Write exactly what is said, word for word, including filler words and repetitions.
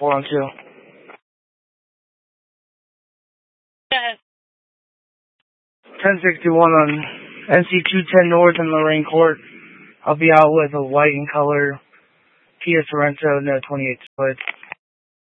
four on two. Yes. ten sixty-one on N C two ten North in Lorraine Court. I'll be out with a white in color Kia Sorento, no twenty-eight split.